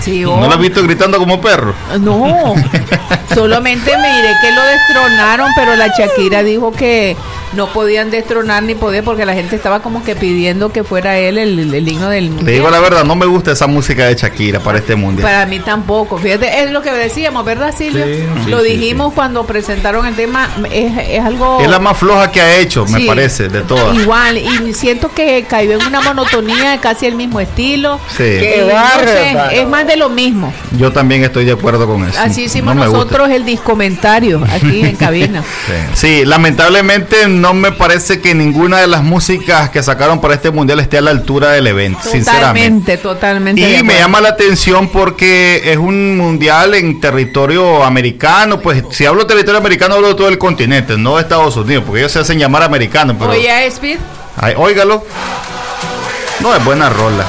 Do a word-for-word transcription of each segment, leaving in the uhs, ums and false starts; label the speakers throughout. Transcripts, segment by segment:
Speaker 1: Sí,
Speaker 2: ¿No lo has visto gritando como perro?
Speaker 1: No, solamente miré que lo destronaron, pero la Shakira dijo que no podían destronar ni poder porque la gente estaba como que pidiendo que fuera él el, el himno del mundial.
Speaker 2: Te digo la verdad, no me gusta esa música de Shakira para este mundial.
Speaker 1: Para mí tampoco, fíjate, es lo que decíamos, ¿verdad, Silvio?
Speaker 2: Sí, sí,
Speaker 1: lo
Speaker 2: sí,
Speaker 1: dijimos
Speaker 2: sí.
Speaker 1: cuando presentaron el tema, es, es algo...
Speaker 2: Es la más floja que ha hecho, me
Speaker 1: Sí,
Speaker 2: parece, de todas.
Speaker 1: Igual, y siento que cayó en una monotonía, casi el mismo estilo.
Speaker 2: Sí.
Speaker 1: Que, no sé, es más de lo mismo.
Speaker 2: Yo también estoy de acuerdo con eso.
Speaker 1: Así hicimos
Speaker 2: No me gusta.
Speaker 1: nosotros el discomentario aquí en cabina.
Speaker 2: Sí. Sí, lamentablemente no me parece que ninguna de las músicas que sacaron para este mundial esté a la altura del evento, sinceramente.
Speaker 1: Totalmente, totalmente. de
Speaker 2: Y me
Speaker 1: acuerdo.
Speaker 2: llama la atención porque es un mundial en territorio americano. Pues si hablo territorio americano, hablo de todo el continente, no de Estados Unidos, porque ellos se hacen llamar americanos. Pero,
Speaker 1: Oye, Speed,
Speaker 2: ay, óigalo. No, es buena rola.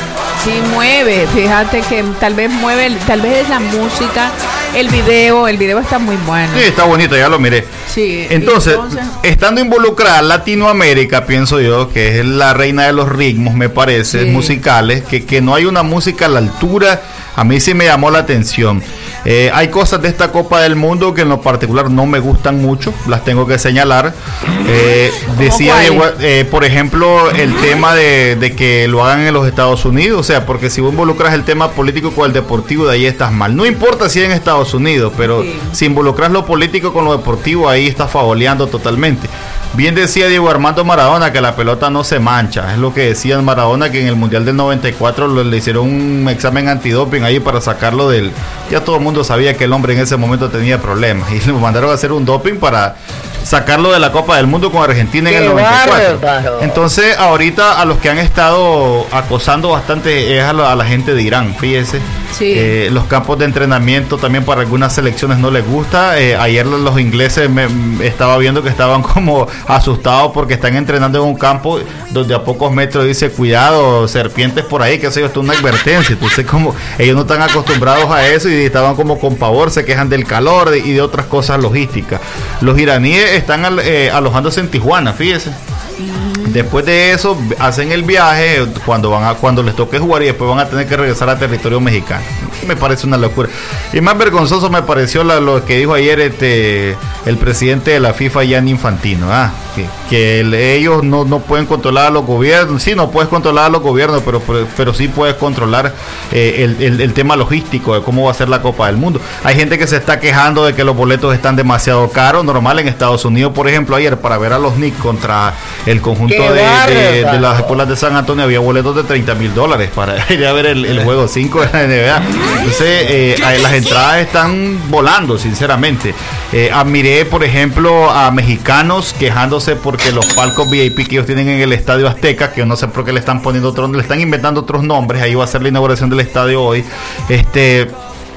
Speaker 1: sí mueve, fíjate que tal vez mueve, tal vez es la música, el video, el video está muy bueno.
Speaker 2: Sí, está bonito, ya lo miré.
Speaker 1: Sí,
Speaker 2: Entonces,
Speaker 1: entonces-
Speaker 2: estando involucrada Latinoamérica, pienso yo, que es la reina de los ritmos, me parece,
Speaker 1: Sí.
Speaker 2: musicales, que, que no hay una música a la altura, a mí sí me llamó la atención. Eh, hay cosas de esta Copa del Mundo que en lo particular no me gustan mucho, las tengo que señalar. Eh, decía,
Speaker 1: cuáles?
Speaker 2: Diego, eh, por ejemplo, el tema de, de que lo hagan en los Estados Unidos, o sea, porque si vos involucras el tema político con el deportivo, de ahí estás mal. No importa si es en Estados Unidos, pero
Speaker 1: Sí.
Speaker 2: si involucras lo político con lo deportivo, ahí estás faboleando totalmente. Bien decía Diego Armando Maradona que la pelota no se mancha, es lo que decía Maradona, que en el Mundial del noventa y cuatro lo- le hicieron un examen antidoping ahí para sacarlo del... Ya todo el mundo sabía que el hombre en ese momento tenía problemas y le mandaron a hacer un doping para sacarlo de la Copa del Mundo con Argentina en el
Speaker 3: ¡Qué
Speaker 2: noventa y cuatro.
Speaker 3: bárbaro!
Speaker 2: Entonces ahorita a los que han estado acosando bastante es a la, a la gente de Irán, fíjese.
Speaker 1: Sí.
Speaker 2: Eh, los campos de entrenamiento también para algunas selecciones no les gusta. Eh, ayer los, los ingleses me, me estaba viendo que estaban como asustados porque están entrenando en un campo donde a pocos metros dice cuidado, serpientes por ahí, que sé yo, esto es una advertencia. Entonces como ellos no están acostumbrados a eso y estaban como con pavor, se quejan del calor y de otras cosas logísticas. Los iraníes están al- eh, alojándose en Tijuana, fíjese. Después de eso hacen el viaje cuando van a cuando les toque jugar y después van a tener que regresar a territorio mexicano. Me parece una locura. Y más vergonzoso me pareció la- lo que dijo ayer este el presidente de la FIFA, Gianni Infantino, ah, que, que el- ellos no, no pueden controlar a los gobiernos. Sí, no puedes controlar a los gobiernos, pero pero, pero sí puedes controlar eh, el, el, el tema logístico de cómo va a ser la Copa del Mundo. Hay gente que se está quejando de que los boletos están demasiado caros. Normal en Estados Unidos, por ejemplo, ayer para ver a los Knicks contra el conjunto
Speaker 3: ¡Qué
Speaker 2: de, de,
Speaker 3: bárbaro!
Speaker 2: de las escuelas de San Antonio había boletos de treinta mil dólares para ir a ver el, el juego cinco de la N B A. Entonces eh, ahí las entradas están volando, sinceramente. Eh, admiré, por ejemplo, a mexicanos quejándose porque los palcos V I P que ellos tienen en el Estadio Azteca, que yo no sé por qué le están poniendo otros, le están inventando otros nombres. Ahí va a ser la inauguración del estadio hoy. Este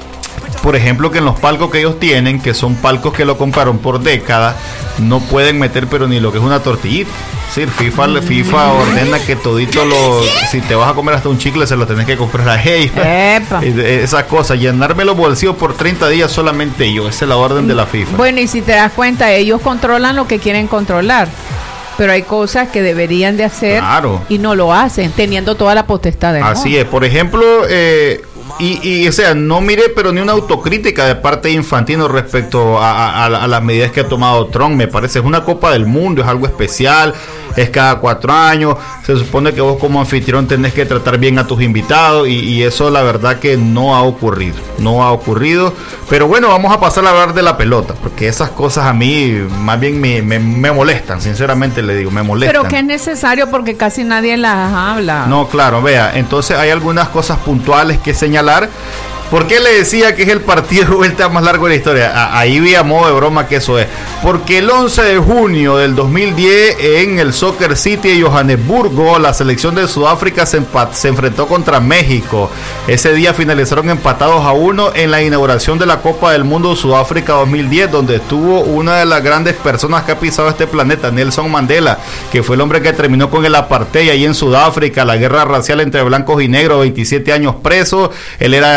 Speaker 2: por ejemplo, que en los palcos que ellos tienen, que son palcos que lo compraron por décadas, no pueden meter pero ni lo que es una tortillita. Sí, FIFA, FIFA ordena que todito lo, si te vas a comer hasta un chicle se lo tenés que comprar a ella.
Speaker 1: Epa.
Speaker 2: Esas cosas, llenarme los bolsillos por treinta días solamente yo, esa es la orden de la FIFA.
Speaker 1: Bueno, y si te das cuenta, ellos controlan lo que quieren controlar, pero hay cosas que deberían de hacer
Speaker 2: Claro.
Speaker 1: y no lo hacen, teniendo toda la potestad del
Speaker 2: Así
Speaker 1: mundo.
Speaker 2: es, por ejemplo, eh, y, y o sea, no miré pero ni una autocrítica de parte de Infantino respecto a, a, a las medidas que ha tomado Trump. Me parece, es una Copa del Mundo, es algo especial, es cada cuatro años, se supone que vos como anfitrión tenés que tratar bien a tus invitados y, y eso la verdad que no ha ocurrido, no ha ocurrido, pero bueno, vamos a pasar a hablar de la pelota, porque esas cosas a mí más bien me, me, me molestan, sinceramente le digo, me molestan.
Speaker 1: Pero que es necesario porque casi nadie las habla.
Speaker 2: No, claro, vea, entonces hay algunas cosas puntuales que señalar. ¿Por qué le decía que es el partido de vuelta más largo de la historia? A- ahí vi a modo de broma que eso es. Porque el once de junio del dos mil diez en el Soccer City de Johannesburgo, la selección de Sudáfrica se, empa- se enfrentó contra México. Ese día finalizaron empatados a uno en la inauguración de la Copa del Mundo Sudáfrica dos mil diez, donde estuvo una de las grandes personas que ha pisado este planeta, Nelson Mandela, que fue el hombre que terminó con el apartheid ahí en Sudáfrica, la guerra racial entre blancos y negros, veintisiete años preso. Él era de raza negra,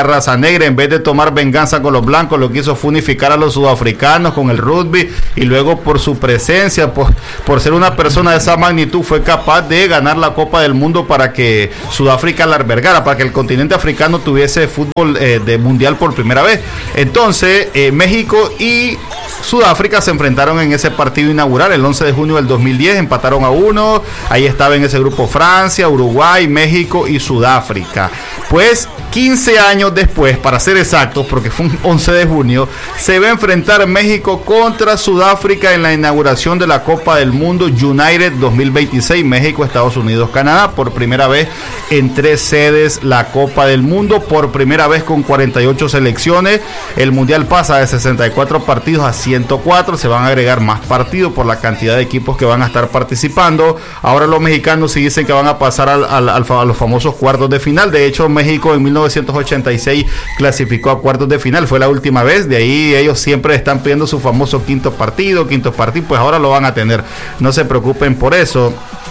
Speaker 2: negra, en vez de tomar venganza con los blancos, lo que hizo fue unificar a los sudafricanos con el rugby, y luego por su presencia, por, por ser una persona de esa magnitud, fue capaz de ganar la Copa del Mundo para que Sudáfrica la albergara, para que el continente africano tuviese fútbol eh, de mundial por primera vez. Entonces, eh, México y Sudáfrica se enfrentaron en ese partido inaugural el once de junio del dos mil diez, empataron a uno. Ahí estaba en ese grupo Francia, Uruguay, México y Sudáfrica. Pues quince años después, para ser exactos, porque fue un once de junio, se va a enfrentar México contra Sudáfrica en la inauguración de la Copa del Mundo United dos mil veintiséis, México, Estados Unidos, Canadá, por primera vez en tres sedes la Copa del Mundo, por primera vez con cuarenta y ocho selecciones. El Mundial pasa de sesenta y cuatro partidos a ciento cuatro, se van a agregar más partidos por la cantidad de equipos que van a estar participando. Ahora los mexicanos sí dicen que van a pasar al, al, al, a los famosos cuartos de final. De hecho, México en mil novecientos ochenta y seis clasificó a cuartos de final, fue la última vez. De ahí ellos siempre están pidiendo su famoso quinto partido, quinto partido, pues ahora lo van a tener, no se preocupen por eso.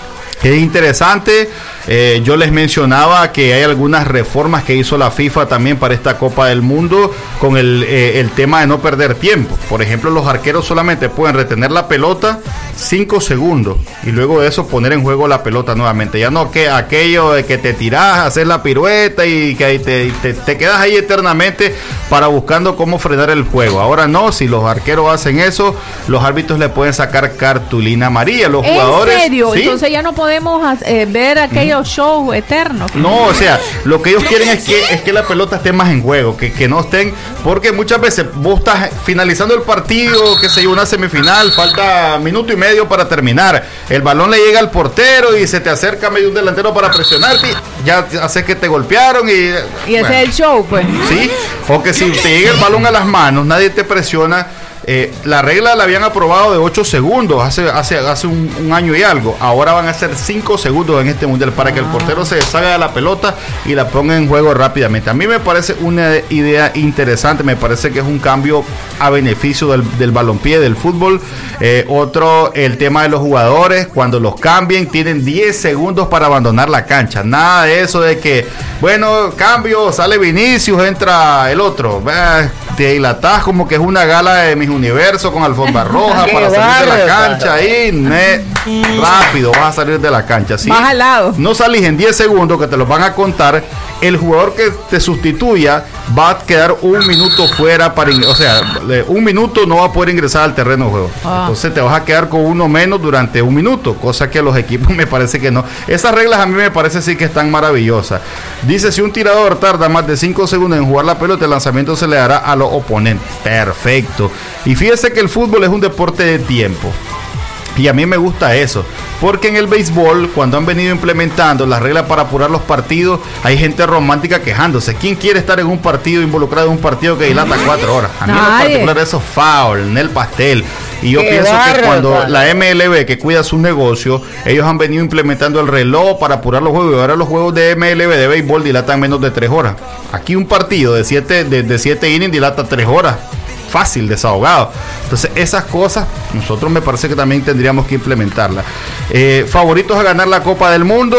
Speaker 2: Es interesante, eh, yo les mencionaba que hay algunas reformas que hizo la FIFA también para esta Copa del Mundo con el, eh, el tema de no perder tiempo. Por ejemplo, los arqueros solamente pueden retener la pelota cinco segundos y luego de eso poner en juego la pelota nuevamente. Ya no que aquello de que te tirás, hacer la pirueta y que te, te, te quedas ahí eternamente para buscando cómo frenar el juego. Ahora no, si los arqueros hacen eso, los árbitros le pueden sacar cartulina amarilla. Los jugadores,
Speaker 1: ¿en serio?
Speaker 2: ¿sí?
Speaker 1: Entonces ya no podemos eh, ver aquellos shows eternos.
Speaker 2: No, o sea, lo que ellos quieren es que es que la pelota esté más en juego, que, que no estén, porque muchas veces vos estás finalizando el partido, que sé yo, una semifinal, falta minuto y medio para terminar, el balón le llega al portero y se te acerca medio un delantero para presionarte, ya hace que te golpearon y...
Speaker 1: Y ese
Speaker 2: bueno,
Speaker 1: es el show, pues.
Speaker 2: Sí, o que si te llega el balón a las manos, nadie te presiona. Eh, la regla la habían aprobado de ocho segundos hace hace hace un, un año y algo. Ahora van a ser cinco segundos en este mundial para que el portero se deshaga de la pelota y la ponga en juego rápidamente. A mí me parece una idea interesante, me parece que es un cambio a beneficio del, del balompié, del fútbol. Eh, otro, el tema de los jugadores, cuando los cambien tienen diez segundos para abandonar la cancha. Nada de eso de que, bueno, cambio, sale Vinicius, entra el otro. Eh, te dilatás como que es una gala de mis universo con alfombra roja para salir de la cancha y ne, rápido vas a salir de la cancha, ¿sí?
Speaker 1: Más al lado.
Speaker 2: No salís en diez segundos que te los van a contar. El jugador que te sustituya va a quedar un minuto fuera para, o sea, un minuto no va a poder ingresar al terreno de juego. Ah. Entonces te vas a quedar con uno menos durante un minuto, cosa que a los equipos me parece que no. Esas reglas a mí me parece sí que están maravillosas. Dice, si un tirador tarda más de cinco segundos en jugar la pelota, el lanzamiento se le dará a los oponentes. Perfecto. Y fíjese que el fútbol es un deporte de tiempo. Y a mí me gusta eso, porque en el béisbol, cuando han venido implementando las reglas para apurar los partidos, hay gente romántica quejándose. ¿Quién quiere estar en un partido, involucrado en un partido que dilata cuatro horas? A mí en lo particular eso es foul, en el pastel. Y yo Qué pienso barro, que cuando barro. la M L B, que cuida su negocio, ellos han venido implementando el reloj para apurar los juegos, y ahora los juegos de M L B de béisbol dilatan menos de tres horas. Aquí un partido de siete, de, de siete innings dilata tres horas. Fácil, desahogado. Entonces esas cosas nosotros me parece que también tendríamos que implementarlas. Eh, favoritos a ganar la Copa del Mundo.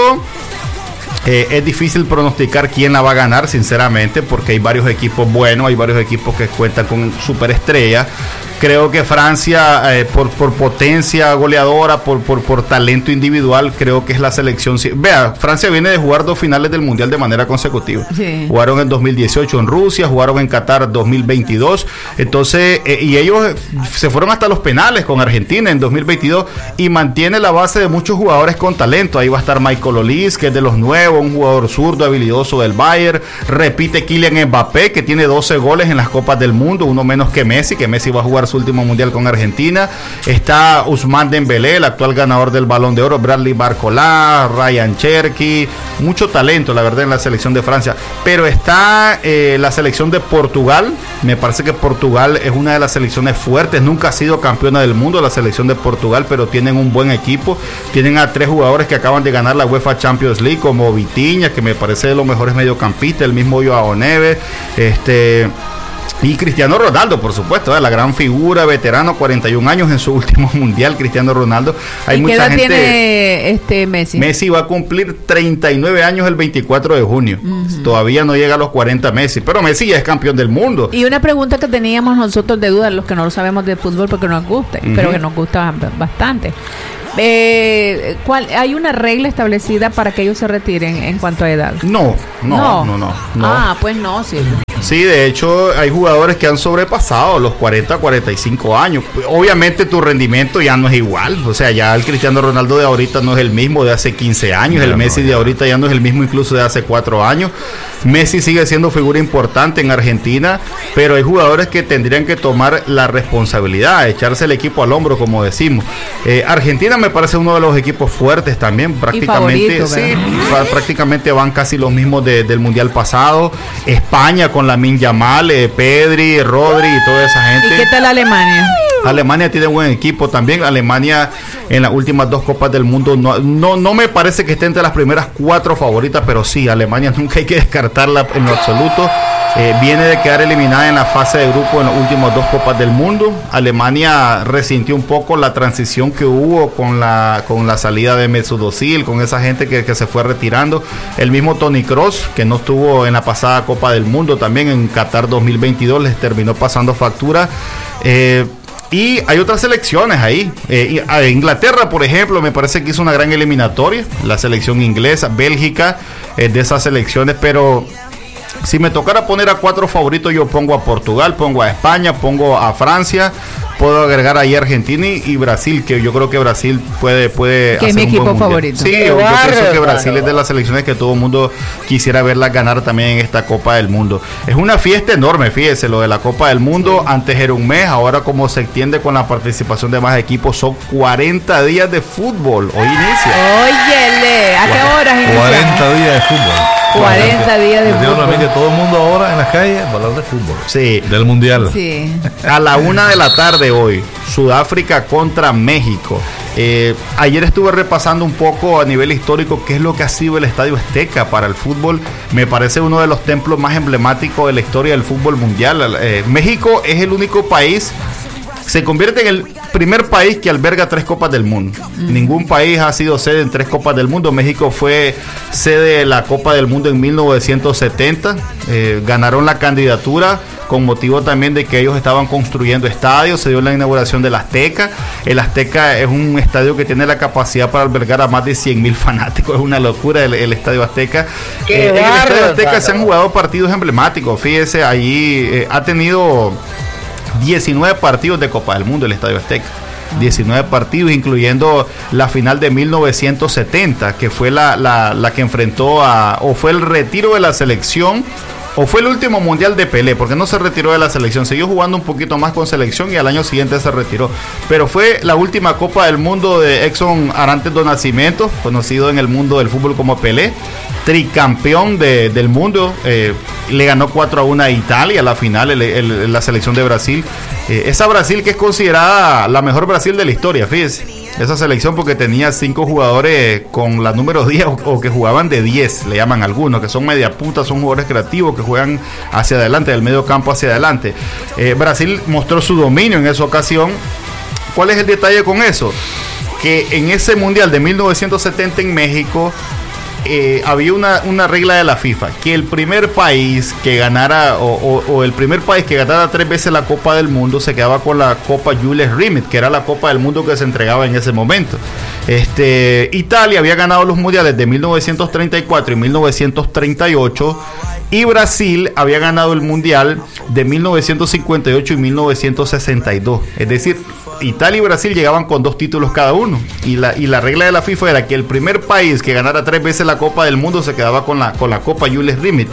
Speaker 2: Eh, es difícil pronosticar quién la va a ganar, sinceramente, porque hay varios equipos buenos, hay varios equipos que cuentan con superestrellas. Creo que Francia, eh, por, por potencia goleadora, por, por, por talento individual, creo que es la selección. Vea, Francia viene de jugar dos finales del Mundial de manera consecutiva. Sí. Jugaron en dos mil dieciocho en Rusia, jugaron en Qatar dos mil veintidós. Entonces, eh, y ellos se fueron hasta los penales con Argentina en dos mil veintidós y mantiene la base de muchos jugadores con talento. Ahí va a estar Michael Olise, que es de los nuevos, un jugador zurdo habilidoso del Bayern. Repite Kylian Mbappé, que tiene doce goles en las Copas del Mundo, uno menos que Messi, que Messi va a jugar su último mundial con Argentina. Está Ousmane Dembélé, el actual ganador del Balón de Oro, Bradley Barcola, Ryan Cherky, mucho talento la verdad en la selección de Francia, pero está eh, la selección de Portugal. Me parece que Portugal es una de las selecciones fuertes, nunca ha sido campeona del mundo la selección de Portugal, pero tienen un buen equipo, tienen a tres jugadores que acaban de ganar la UEFA Champions League, como Vitinha, que me parece de los mejores mediocampistas, el mismo Joao Neves, este Y Cristiano Ronaldo, por supuesto, ¿eh? La gran figura, veterano, cuarenta y un años en su último mundial, Cristiano Ronaldo. Hay
Speaker 1: ¿Y
Speaker 2: mucha
Speaker 1: qué edad
Speaker 2: gente,
Speaker 1: tiene este Messi?
Speaker 2: Messi va a cumplir treinta y nueve años el veinticuatro de junio. Uh-huh. Todavía no llega a los cuarenta Messi, pero Messi ya es campeón del mundo.
Speaker 1: Y una pregunta que teníamos nosotros de duda, los que no lo sabemos de fútbol porque nos gusta, uh-huh. pero que nos gusta bastante. Eh, ¿cuál, ¿Hay una regla establecida para que ellos se retiren en cuanto a edad?
Speaker 2: No, no, no, no. no, no.
Speaker 1: Ah, pues no, sí.
Speaker 2: Sí, de hecho hay jugadores que han sobrepasado los cuarenta, cuarenta y cinco años. Obviamente tu rendimiento ya no es igual, o sea, ya el Cristiano Ronaldo de ahorita no es el mismo de hace quince años, el Messi de ahorita ya no es el mismo incluso de hace cuatro años. Messi sigue siendo figura importante en Argentina, pero hay jugadores que tendrían que tomar la responsabilidad, echarse el equipo al hombro, como decimos. Eh, Argentina me parece uno de los equipos fuertes también, prácticamente,
Speaker 1: favorito,
Speaker 2: sí, prácticamente van casi los mismos de, del Mundial pasado. España con Lamine Yamal, eh, Pedri, Rodri y toda esa gente.
Speaker 1: ¿Y qué tal Alemania?
Speaker 2: Alemania tiene un buen equipo también. Alemania en las últimas dos Copas del Mundo no, no, no me parece que esté entre las primeras cuatro favoritas, pero sí, Alemania nunca hay que descartarla en lo absoluto. Eh, viene de quedar eliminada en la fase de grupo en las últimas dos Copas del Mundo. Alemania resintió un poco la transición que hubo con la con la salida de Mesut Özil, con esa gente que, que se fue retirando. El mismo Toni Kroos, que no estuvo en la pasada Copa del Mundo, también en Qatar dos mil veintidós, les terminó pasando factura. Eh, Y hay otras selecciones ahí. Eh, Inglaterra, por ejemplo, me parece que hizo una gran eliminatoria. La selección inglesa, Bélgica, eh, de esas selecciones. Pero si me tocara poner a cuatro favoritos, yo pongo a Portugal, pongo a España, pongo a Francia. Puedo agregar ahí a Argentina y Brasil, que yo creo que Brasil puede puede
Speaker 1: que es mi equipo favorito.
Speaker 2: Sí, yo, yo pienso que Brasil es de las selecciones que todo el mundo quisiera verlas ganar también en esta Copa del Mundo. Es una fiesta enorme, fíjese, lo de la Copa del Mundo. Sí. Antes era un mes, ahora como se extiende con la participación de más equipos, son cuarenta días de fútbol. Hoy inicia.
Speaker 1: Óyele, ¿a qué horas inicia?
Speaker 3: cuarenta días de fútbol.
Speaker 1: cuarenta días de
Speaker 3: Me
Speaker 1: fútbol.
Speaker 3: a mí que todo el mundo ahora en las calles va a hablar de fútbol.
Speaker 2: Sí.
Speaker 3: Del Mundial.
Speaker 1: Sí.
Speaker 2: A la una de la tarde hoy, Sudáfrica contra México. Eh, ayer estuve repasando un poco a nivel histórico qué es lo que ha sido el Estadio Azteca para el fútbol. Me parece uno de los templos más emblemáticos de la historia del fútbol mundial. Eh, México es el único país, se convierte en el primer país que alberga tres Copas del Mundo. Mm. Ningún país ha sido sede en tres Copas del Mundo. México fue sede de la Copa del Mundo en mil novecientos setenta. Eh, ganaron la candidatura con motivo también de que ellos estaban construyendo estadios. Se dio la inauguración del Azteca. El Azteca es un estadio que tiene la capacidad para albergar a más de cien mil fanáticos. Es una locura el, el Estadio Azteca. Eh, en el Estadio Azteca se han jugado partidos emblemáticos. Fíjese, allí eh, ha tenido diecinueve partidos de Copa del Mundo el Estadio Azteca. diecinueve partidos, incluyendo la final de mil novecientos setenta, que fue la, la, la que enfrentó a, o fue el retiro de la selección, o fue el último mundial de Pelé, porque no se retiró de la selección, siguió jugando un poquito más con selección y al año siguiente se retiró. Pero fue la última Copa del Mundo de Edson Arantes do Nascimento, conocido en el mundo del fútbol como Pelé, tricampeón de, del mundo. Eh, le ganó cuatro a uno a Italia, la final, el, el, la selección de Brasil. Eh, esa Brasil que es considerada la mejor Brasil de la historia, fíjese. Esa selección porque tenía cinco jugadores con la número diez o, o que jugaban de diez, le llaman algunos, que son media punta, son jugadores creativos que juegan hacia adelante, del medio campo hacia adelante. Eh, Brasil mostró su dominio en esa ocasión. ¿Cuál es el detalle con eso? Que en ese mundial de mil novecientos setenta en México, Eh, había una, una regla de la FIFA, que el primer país que ganara o, o, o el primer país que ganara tres veces la Copa del Mundo se quedaba con la Copa Jules Rimet, que era la Copa del Mundo que se entregaba en ese momento. Este, Italia había ganado los mundiales de mil novecientos treinta y cuatro y mil novecientos treinta y ocho, y Brasil había ganado el mundial de mil novecientos cincuenta y ocho y mil novecientos sesenta y dos. Es decir, Italia y Brasil llegaban con dos títulos cada uno, y la, y la regla de la FIFA era que el primer país que ganara tres veces la Copa del Mundo se quedaba con la, con la Copa Jules Rimet.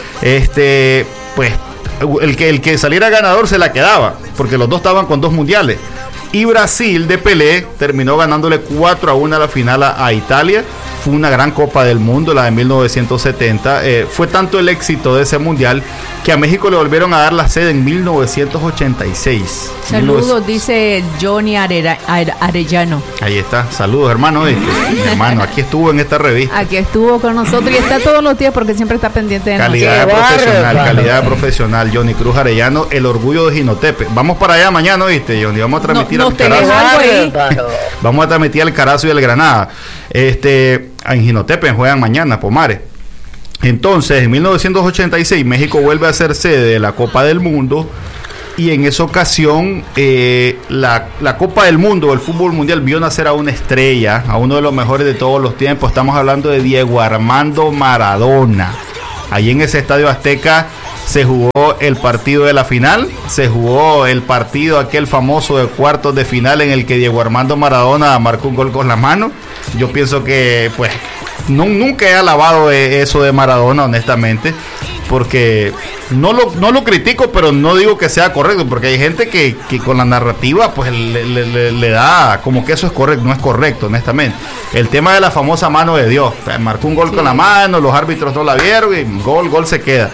Speaker 2: Este, pues el que, el que saliera ganador se la quedaba, porque los dos estaban con dos mundiales. Y Brasil de Pelé terminó ganándole cuatro a uno a la final a, a Italia. Fue una gran Copa del Mundo, la de mil novecientos setenta. Eh, fue tanto el éxito de ese mundial que a México le volvieron a dar la sede en mil novecientos ochenta y seis.
Speaker 1: Saludos, dice Johnny Arera, Are, Arellano.
Speaker 2: Ahí está, saludos hermano. Este, mi hermano, aquí estuvo en esta revista.
Speaker 1: Aquí estuvo con nosotros y está todos los días porque siempre está pendiente de
Speaker 2: calidad
Speaker 1: nosotros.
Speaker 2: Profesional, calidad profesional. Johnny Cruz Arellano, el orgullo de Jinotepe. Vamos para allá mañana, ¿viste, Johnny? Vamos a transmitir
Speaker 1: no,
Speaker 2: al Carazo. Vamos a transmitir al Carazo y al Granada. Este, en Jinotepe juegan mañana, Pomares. Entonces, en mil novecientos ochenta y seis, México vuelve a ser sede de la Copa del Mundo. Y en esa ocasión, eh, la, la Copa del Mundo, el fútbol mundial, vio nacer a una estrella, a uno de los mejores de todos los tiempos. Estamos hablando de Diego Armando Maradona. Allí en ese Estadio Azteca se jugó el partido de la final, se jugó el partido aquel famoso de cuartos de final en el que Diego Armando Maradona marcó un gol con la mano. Yo pienso que, pues, no, nunca he alabado eso de Maradona, honestamente, porque no lo, no lo critico, pero no digo que sea correcto, porque hay gente que, que con la narrativa pues le, le, le, le da como que eso es correcto, no es correcto, honestamente. El tema de la famosa mano de Dios, marcó un gol sí. con la mano, los árbitros no la vieron y gol, gol se queda.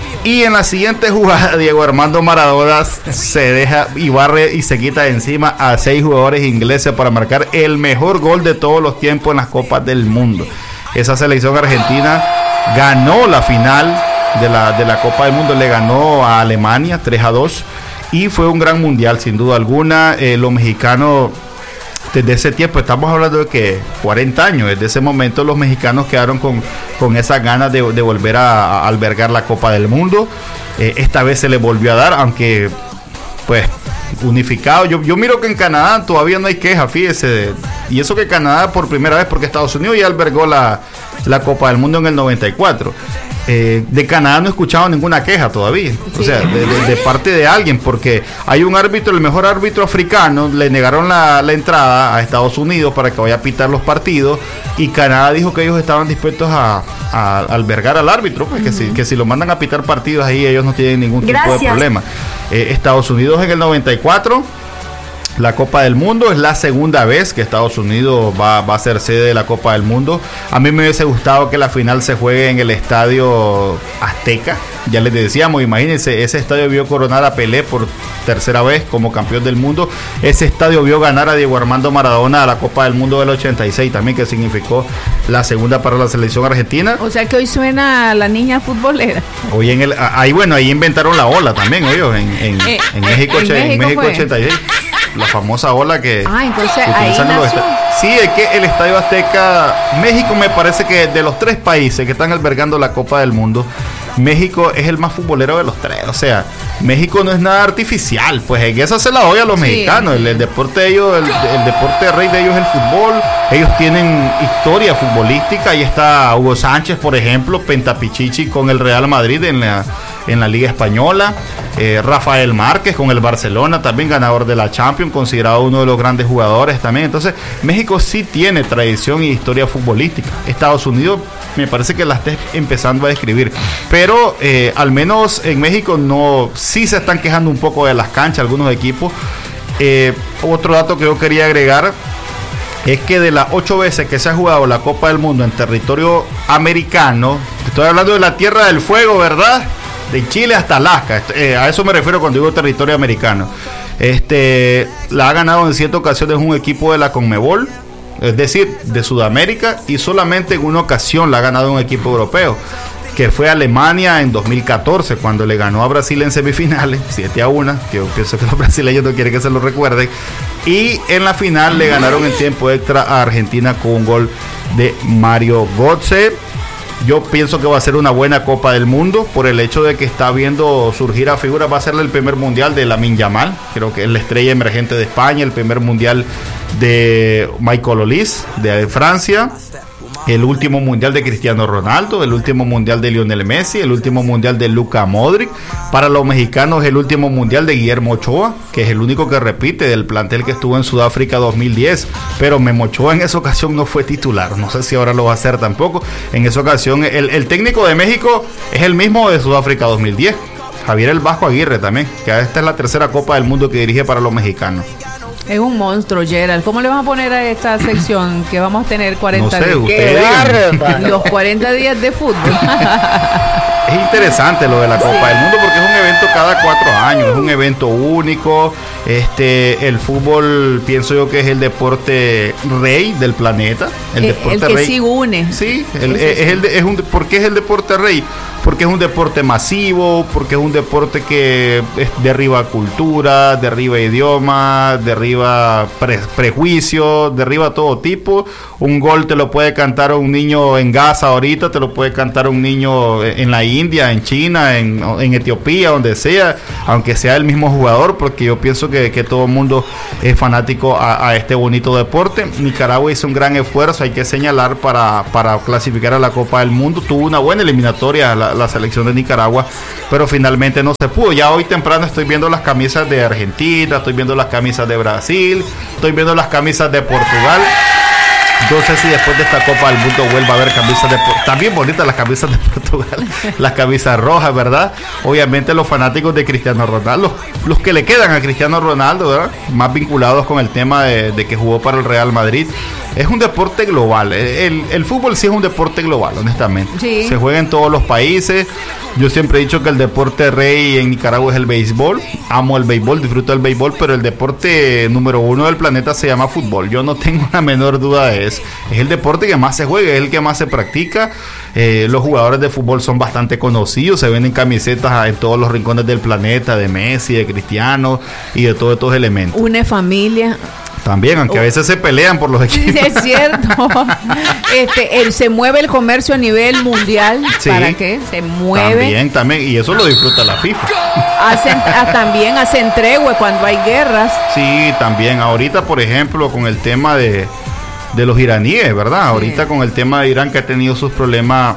Speaker 2: Y en la siguiente jugada, Diego Armando Maradona se deja y barre y se quita de encima a seis jugadores ingleses para marcar el mejor gol de todos los tiempos en las Copas del Mundo. Esa selección argentina ganó la final de la, de la Copa del Mundo, le ganó a Alemania tres a dos y fue un gran mundial sin duda alguna. Eh, los mexicanos desde ese tiempo, estamos hablando de que cuarenta años, desde ese momento los mexicanos quedaron con, con esas ganas de, de volver a, a albergar la Copa del Mundo. Eh, esta vez se le volvió a dar, aunque pues unificado. Yo, yo miro que en Canadá todavía no hay queja, fíjese, y eso que Canadá por primera vez, porque Estados Unidos ya albergó la, la Copa del Mundo en el noventa y cuatro. Eh, de Canadá no he escuchado ninguna queja todavía, sí. o sea, de, de, de parte de alguien, porque hay un árbitro, el mejor árbitro africano, le negaron la, la entrada a Estados Unidos para que vaya a pitar los partidos, y Canadá dijo que ellos estaban dispuestos a, a albergar al árbitro, pues uh-huh. que, si, que si lo mandan a pitar partidos ahí ellos no tienen ningún tipo Gracias. de problema. Eh, Estados Unidos en el noventa y cuatro, la Copa del Mundo, es la segunda vez que Estados Unidos va, va a ser sede de la Copa del Mundo. A mí me hubiese gustado que la final se juegue en el Estadio Azteca. Ya les decíamos, imagínense, ese estadio vio coronar a Pelé por tercera vez como campeón del mundo. Ese estadio vio ganar a Diego Armando Maradona a la Copa del Mundo del ochenta y seis también, que significó la segunda para la selección argentina.
Speaker 1: O sea que hoy suena la niña futbolera.
Speaker 2: Hoy en el, ahí bueno, ahí inventaron la ola también, ellos, en, en, eh, en México, en México, en México ochenta y seis. La famosa ola que,
Speaker 1: ah, entonces,
Speaker 2: que
Speaker 1: ahí
Speaker 2: utilizan los estadios. Sí, es que el Estadio Azteca, México me parece que de los tres países que están albergando la Copa del Mundo, México es el más futbolero de los tres. O sea, México no es nada artificial, pues en esa se la doy a los sí. mexicanos. El, el deporte de ellos, el, el deporte rey de ellos es el fútbol. Ellos tienen historia futbolística. Ahí está Hugo Sánchez, por ejemplo, Pentapichichi con el Real Madrid en la, en la Liga Española. Eh, Rafael Márquez con el Barcelona, también ganador de la Champions, considerado uno de los grandes jugadores también. Entonces, México sí tiene tradición y historia futbolística. Estados Unidos me parece que la está empezando a describir, pero eh, al menos en México no, sí se están quejando un poco de las canchas algunos equipos. Eh, otro dato que yo quería agregar es que de las ocho veces que se ha jugado la Copa del Mundo en territorio americano, estoy hablando de la Tierra del Fuego, ¿verdad? De Chile hasta Alaska, eh, a eso me refiero cuando digo territorio americano. Este, la ha ganado en siete ocasiones un equipo de la CONMEBOL, es decir, de Sudamérica, y solamente en una ocasión la ha ganado un equipo europeo, que fue Alemania en dos mil catorce, cuando le ganó a Brasil en semifinales, siete a uno, que yo pienso que los brasileños no quieren que se lo recuerden, y en la final le ganaron en tiempo extra a Argentina con un gol de Mario Götze. Yo pienso que va a ser una buena Copa del Mundo por el hecho de que está viendo surgir a figuras. Va a ser el primer mundial de Lamine Yamal, creo que es la estrella emergente de España, el primer mundial de Michael Olise de Francia, el último mundial de Cristiano Ronaldo, el último mundial de Lionel Messi, el último mundial de Luka Modric. Para los mexicanos, el último mundial de Guillermo Ochoa, que es el único que repite del plantel que estuvo en Sudáfrica dos mil diez, pero Memo Ochoa en esa ocasión no fue titular, no sé si ahora lo va a hacer tampoco. En esa ocasión el, el técnico de México es el mismo de Sudáfrica dos mil diez, Javier El Vasco Aguirre también, que esta es la tercera Copa del Mundo que dirige para los mexicanos.
Speaker 1: Es un monstruo, Gerald. ¿Cómo le vamos a poner a esta sección que vamos a tener cuarenta
Speaker 2: No sé,
Speaker 1: días?
Speaker 2: ustedes digan.
Speaker 1: Los cuarenta días de fútbol.
Speaker 2: Es interesante lo de la Copa del Mundo porque es un evento cada cuatro años, es un evento único. Este, el fútbol, pienso yo que es el deporte rey del planeta. El,
Speaker 1: El,
Speaker 2: deporte
Speaker 1: el que
Speaker 2: rey.
Speaker 1: sí une.
Speaker 2: Sí, el-
Speaker 1: Ese
Speaker 2: es,
Speaker 1: sí.
Speaker 2: el de- es un, ¿por qué es el deporte rey? Porque es un deporte masivo, porque es un deporte que es- derriba cultura, derriba idioma, derriba pre- prejuicios, derriba todo tipo. Un gol te lo puede cantar un niño en Gaza ahorita, te lo puede cantar un niño en la India, en China, en, en Etiopía, donde sea, aunque sea el mismo jugador, porque yo pienso que, que todo el mundo es fanático a, a este bonito deporte. Nicaragua hizo un gran esfuerzo, hay que señalar, para, para clasificar a la Copa del Mundo. Tuvo una buena eliminatoria la, la selección de Nicaragua, pero finalmente no se pudo. Ya hoy temprano estoy viendo las camisas de Argentina, estoy viendo las camisas de Brasil, estoy viendo las camisas de Portugal. No sé si después de esta Copa del Mundo vuelva a haber camisas de... También bonitas las camisas de Portugal, las camisas rojas, ¿verdad? Obviamente los fanáticos de Cristiano Ronaldo, los que le quedan a Cristiano Ronaldo, ¿verdad? Más vinculados con el tema de, de que jugó para el Real Madrid. Es un deporte global. El, el fútbol sí es un deporte global, honestamente.
Speaker 1: Sí.
Speaker 2: Se juega en todos los países. Yo siempre he dicho que el deporte rey en Nicaragua es el béisbol. Amo el béisbol, disfruto del béisbol, pero el deporte número uno del planeta se llama fútbol. Yo no tengo la menor duda de eso. Es el deporte que más se juega, es el que más se practica. Eh, los jugadores de fútbol son bastante conocidos, se venden camisetas en todos los rincones del planeta, de Messi, de Cristiano y de todos estos elementos.
Speaker 1: Une familia.
Speaker 2: También, aunque a veces se pelean por los
Speaker 1: Sí,
Speaker 2: equipos.
Speaker 1: es cierto. Este, el, se mueve el comercio a nivel mundial.
Speaker 2: Sí.
Speaker 1: ¿Para qué? Se mueve.
Speaker 2: También, también, y eso lo disfruta la FIFA.
Speaker 1: Hacen, ah, también hacen tregua cuando hay guerras.
Speaker 2: Sí, también. Ahorita, por ejemplo, con el tema de, de los iraníes, ¿verdad? Ahorita con el tema de Irán, que ha tenido sus problemas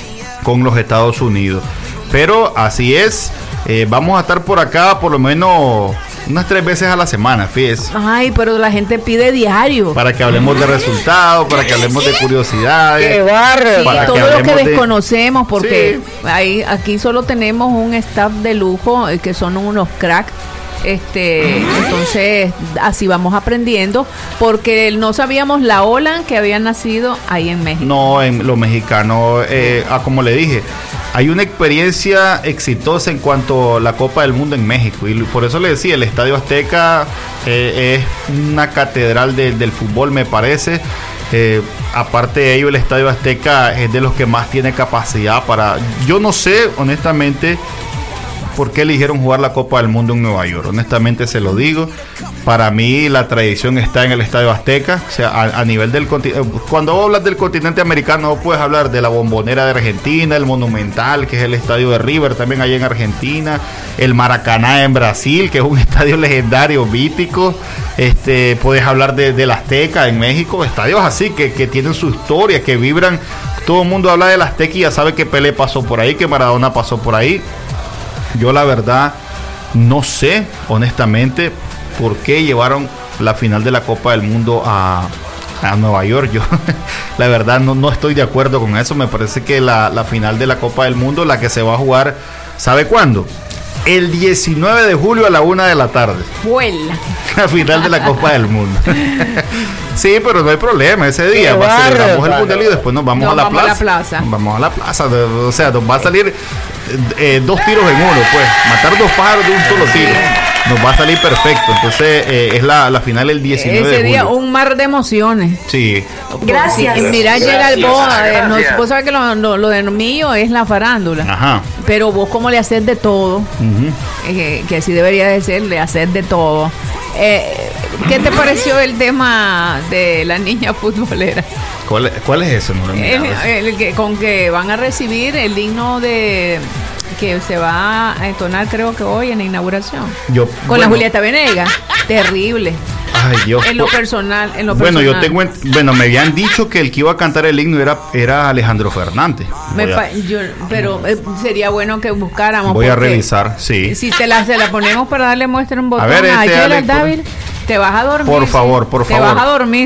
Speaker 2: con los Estados Unidos. Pero así es. Eh, vamos a estar por acá por lo menos unas tres veces a la semana, fíjese.
Speaker 1: Ay, pero la gente pide diario.
Speaker 2: Para que hablemos de resultados, para que hablemos de curiosidades.
Speaker 1: Sí,
Speaker 2: para
Speaker 1: todo
Speaker 2: que
Speaker 1: lo que
Speaker 2: hablemos de-
Speaker 1: desconocemos, porque
Speaker 2: Sí.
Speaker 1: ahí, aquí solo tenemos un staff de lujo, eh, que son unos cracks. Este, entonces así vamos aprendiendo, porque no sabíamos la ola que había nacido ahí en México.
Speaker 2: No, en lo mexicano, eh, ah, como le dije, hay una experiencia exitosa en cuanto a la Copa del Mundo en México. Y por eso le decía, el Estadio Azteca eh, es una catedral de- del fútbol, me parece. Eh, aparte de ello, el Estadio Azteca es de los que más tiene capacidad para... Yo no sé, honestamente, por qué eligieron jugar la Copa del Mundo en Nueva York. Honestamente se lo digo. Para mí la tradición está en el Estadio Azteca. O sea, a, a nivel del continente. Cuando vos hablas del continente americano, no puedes hablar de la Bombonera de Argentina, el Monumental, que es el estadio de River también allá en Argentina, el Maracaná en Brasil, que es un estadio legendario, mítico. Este, puedes hablar de, del Azteca en México, estadios así que, que tienen su historia, que vibran. Todo el mundo habla del Azteca y ya sabe que Pelé pasó por ahí, que Maradona pasó por ahí. Yo la verdad no sé, honestamente, por qué llevaron la final de la Copa del Mundo a, a Nueva York. Yo la verdad no, no estoy de acuerdo con eso. Me parece que la, la final de la Copa del Mundo, la que se va a jugar, ¿sabe cuándo? El diecinueve de julio a la una de la tarde.
Speaker 1: Vuela.
Speaker 2: La final de la Copa del Mundo. Sí, pero no hay problema. Ese día va a celebramos el mundial y después nos vamos,
Speaker 1: Nos
Speaker 2: a, la
Speaker 1: vamos a la
Speaker 2: plaza.
Speaker 1: plaza.
Speaker 2: Nos vamos a la plaza. O sea, nos va a salir eh, dos tiros en uno, pues. Matar dos pájaros de un solo tiro. Nos va a salir perfecto. Entonces, eh, es la, la final el diecinueve
Speaker 1: Ese
Speaker 2: de
Speaker 1: día
Speaker 2: julio.
Speaker 1: un mar de emociones.
Speaker 2: Sí.
Speaker 1: Gracias. Sí, mira,
Speaker 4: Gracias,
Speaker 1: Gerald, vos, eh, no-
Speaker 4: gracias.
Speaker 1: vos sabés que lo, lo, lo de mío es la farándula.
Speaker 2: Ajá.
Speaker 1: Pero vos como le haces de todo,
Speaker 2: Ujú.
Speaker 1: eh, que así debería de ser, le haces de todo. Eh, ¿Qué te pareció el tema de la niña futbolera?
Speaker 2: ¿Cuál, ¿Cuál es ese? No lo he
Speaker 1: El,
Speaker 2: mirado.
Speaker 1: el que, con que van a recibir el himno de que se va a entonar, creo que hoy en la inauguración.
Speaker 2: Yo,
Speaker 1: Con
Speaker 2: bueno,
Speaker 1: la Julieta Venegas. Terrible.
Speaker 2: Ay, Dios.
Speaker 1: En lo personal, en lo
Speaker 2: Bueno,
Speaker 1: personal.
Speaker 2: yo tengo, en- bueno, me habían dicho que el que iba a cantar el himno era, era Alejandro Fernández.
Speaker 1: Me
Speaker 2: Voy a-
Speaker 1: pa- yo- pero eh, sería bueno que buscáramos.
Speaker 2: Voy a
Speaker 1: porque
Speaker 2: revisar, sí.
Speaker 1: Si te la, se la ponemos para darle muestra un botón
Speaker 2: A ver, este,
Speaker 1: Gerald
Speaker 2: Alex, por-
Speaker 1: David, te vas a dormir.
Speaker 2: Por
Speaker 1: sí.
Speaker 2: favor, por
Speaker 1: te
Speaker 2: favor.
Speaker 1: vas a dormir.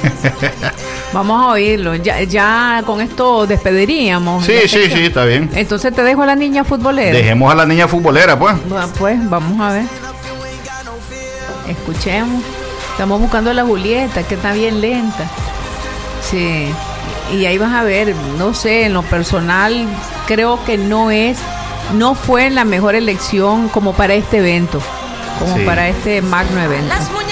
Speaker 1: Vamos a oírlo. Ya, ya con esto despediríamos.
Speaker 2: Sí,
Speaker 1: la
Speaker 2: sí,
Speaker 1: sección.
Speaker 2: sí, está bien.
Speaker 1: Entonces te dejo a la niña futbolera.
Speaker 2: Dejemos a la niña futbolera, pues.
Speaker 1: Bueno, pues vamos a ver. Escuchemos. Estamos buscando a la Julieta, que está bien lenta. Sí. Y ahí vas a ver, no sé, en lo personal, creo que no es, no fue la mejor elección como para este evento, como
Speaker 2: Sí.
Speaker 1: para este magno evento.
Speaker 4: Las muñecas